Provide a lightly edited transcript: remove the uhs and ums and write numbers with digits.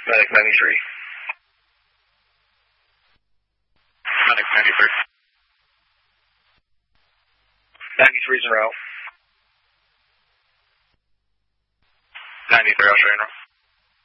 Medic 93. Medic 93. 93's en route. 93, I'll train her.